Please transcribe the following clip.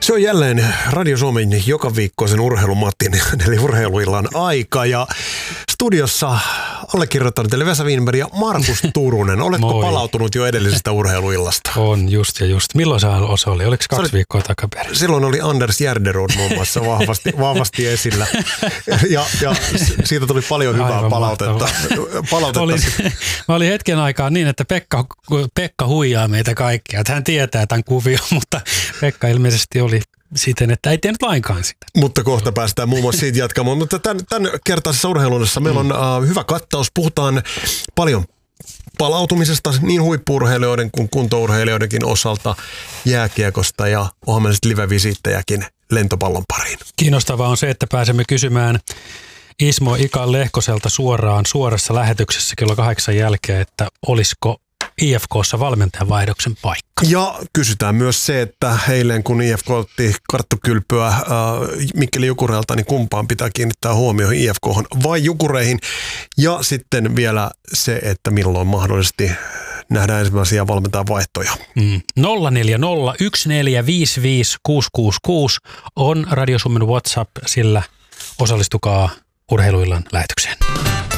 Se on jälleen Radio Suomen joka viikkoisen urheilumatin, eli urheiluillan aika. Ja studiossa allekirjoittanut eli Vesa Wienberg ja Markus Turunen. Oletko palautunut jo edellisestä urheiluillasta? On, just. Milloin se oli? Oliko 2 viikkoa takaperin? Silloin oli Anders Järderud muun muassa vahvasti esillä. Ja siitä tuli paljon hyvää palautetta. Mä olin hetken aikaa niin, että Pekka huijaa meitä kaikkia. Hän tietää tämän kuvion, mutta Pekka ilmeisesti oli siten, että ei tiennyt lainkaan sitä. Mutta kohta päästään muun muassa siitä jatkamaan. Mutta tämän kertaisessa urheilunnassa meillä on hyvä kattaus. Puhutaan paljon palautumisesta niin huippu-urheilijoiden kuin kuntourheilijoidenkin osalta, jääkiekosta ja onhan sitten live-visiittejäkin lentopallon pariin. Kiinnostavaa on se, että pääsemme kysymään Ismo Ika Lehkoselta suorassa lähetyksessä kello 8 jälkeen, että olisiko IFK:ssa valmentajan vaihdoksen paikka. Ja kysytään myös se, että eilen kun IFK otti karttukylpyä Mikkeli Jukureelta, niin kumpaan pitää kiinnittää huomioon IFK:hon vai Jukureihin. Ja sitten vielä se, että milloin mahdollisesti nähdään ensimmäisiä valmentajan vaihtoja. 04014555666 on Radio Suomen WhatsApp, sillä osallistukaa urheiluillan lähetykseen.